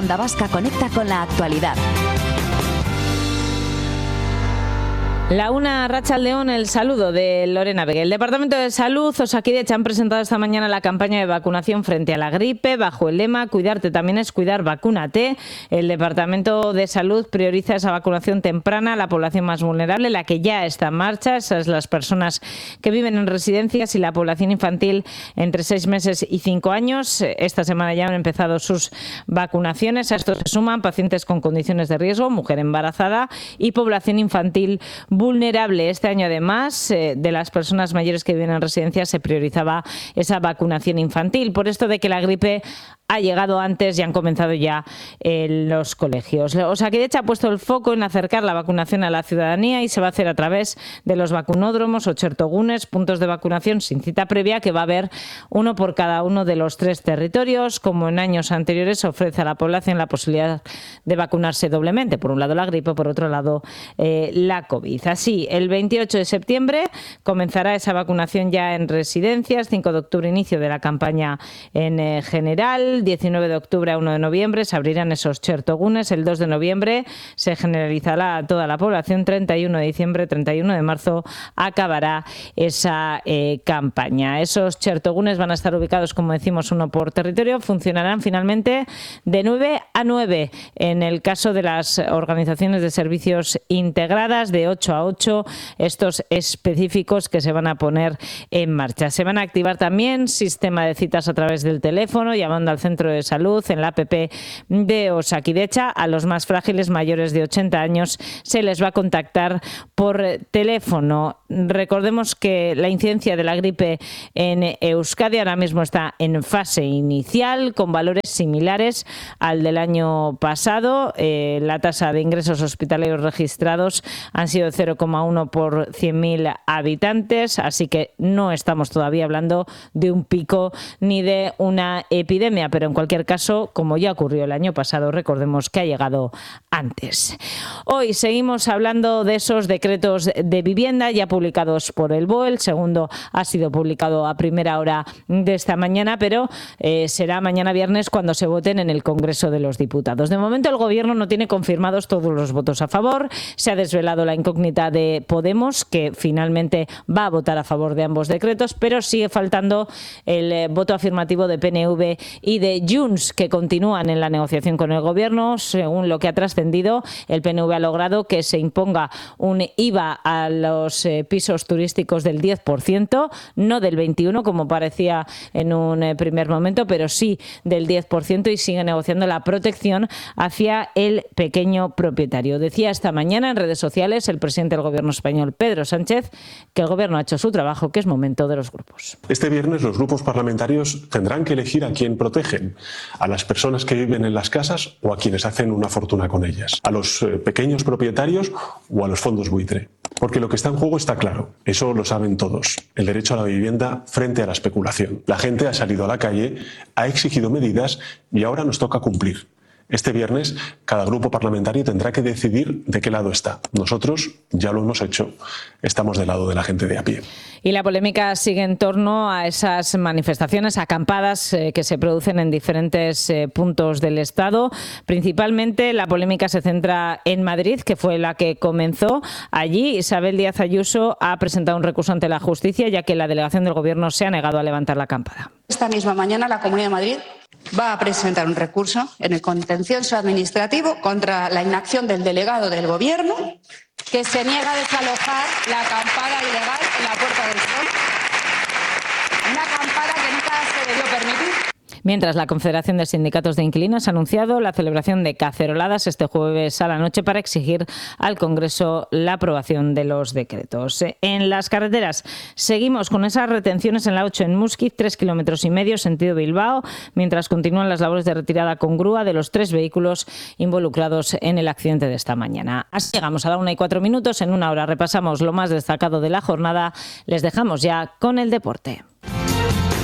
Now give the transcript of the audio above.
Onda Vasca conecta con la actualidad. La una, Arratsaldeon, el saludo de Lorena Vega. El Departamento de Salud, Osakidetza, han presentado esta mañana la campaña de vacunación frente a la gripe bajo el lema "Cuidarte también es cuidar, vacúnate". El Departamento de Salud prioriza esa vacunación temprana a la población más vulnerable, la que ya está en marcha, esas las personas que viven en residencias y la población infantil entre 6 meses y 5 años. Esta semana ya han empezado sus vacunaciones. A esto se suman pacientes con condiciones de riesgo, mujer embarazada y población infantil vulnerable. Este año, además, de las personas mayores que viven en residencias se priorizaba esa vacunación infantil, por esto de que la gripe ha llegado antes y han comenzado ya en los colegios. Osakidetza ha puesto el foco en acercar la vacunación a la ciudadanía y se va a hacer a través de los vacunódromos o txertogunes, puntos de vacunación sin cita previa, que va a haber uno por cada uno de los 3 territorios. Como en años anteriores, ofrece a la población la posibilidad de vacunarse doblemente. Por un lado la gripe, por otro lado la COVID. Así, el 28 de septiembre comenzará esa vacunación ya en residencias, 5 de octubre inicio de la campaña en general, 19 de octubre a 1 de noviembre se abrirán esos txertogunes, el 2 de noviembre se generalizará a toda la población, 31 de diciembre, 31 de marzo acabará esa campaña. Esos txertogunes van a estar ubicados, como decimos, uno por territorio, funcionarán finalmente de 9 a 9 en el caso de las organizaciones de servicios integradas, de 8 a 8, estos específicos que se van a poner en marcha. Se van a activar también sistema de citas a través del teléfono, llamando al centro de salud, en la app de Osakidetza. A los más frágiles, mayores de 80 años, se les va a contactar por teléfono. Recordemos que la incidencia de la gripe en Euskadi ahora mismo está en fase inicial, con valores similares al del año pasado. La tasa de ingresos hospitalarios registrados han sido 0,1 por 100.000 habitantes, así que no estamos todavía hablando de un pico ni de una epidemia, pero en cualquier caso, como ya ocurrió el año pasado, recordemos que ha llegado antes. Hoy seguimos hablando de esos decretos de vivienda ya publicados por el BOE. El segundo ha sido publicado a primera hora de esta mañana, pero será mañana viernes cuando se voten en el Congreso de los Diputados. De momento, el Gobierno no tiene confirmados todos los votos a favor. Se ha desvelado la incógnita de Podemos, que finalmente va a votar a favor de ambos decretos, pero sigue faltando el voto afirmativo de PNV y de Junts, que continúan en la negociación con el Gobierno. Según lo que ha trascendido, el PNV ha logrado que se imponga un IVA a los pisos turísticos del 10%, no del 21% como parecía en un primer momento, pero sí del 10%, y sigue negociando la protección hacia el pequeño propietario. Decía esta mañana en redes sociales el presidente del Gobierno español, Pedro Sánchez, que el Gobierno ha hecho su trabajo, que es momento de los grupos. Este viernes los grupos parlamentarios tendrán que elegir a quién protegen: a las personas que viven en las casas o a quienes hacen una fortuna con ellas, a los pequeños propietarios o a los fondos buitre. Porque lo que está en juego está claro, eso lo saben todos: el derecho a la vivienda frente a la especulación. La gente ha salido a la calle, ha exigido medidas y ahora nos toca cumplir. Este viernes, cada grupo parlamentario tendrá que decidir de qué lado está. Nosotros ya lo hemos hecho, estamos del lado de la gente de a pie. Y la polémica sigue en torno a esas manifestaciones, acampadas que se producen en diferentes puntos del Estado. Principalmente la polémica se centra en Madrid, que fue la que comenzó. Allí Isabel Díaz Ayuso ha presentado un recurso ante la justicia, ya que la delegación del Gobierno se ha negado a levantar la acampada. Esta misma mañana la Comunidad de Madrid va a presentar un recurso en el contencioso administrativo contra la inacción del delegado del Gobierno, que se niega a desalojar la acampada ilegal en la Puerta del Sol. Una acampada que nunca se debió permitir. Mientras, la Confederación de Sindicatos de Inquilinos ha anunciado la celebración de caceroladas este jueves a la noche para exigir al Congreso la aprobación de los decretos. En las carreteras seguimos con esas retenciones en la 8 en Muskiz, 3,5 kilómetros sentido Bilbao, mientras continúan las labores de retirada con grúa de los 3 vehículos involucrados en el accidente de esta mañana. Así llegamos a la 1:04. En una hora repasamos lo más destacado de la jornada. Les dejamos ya con el deporte.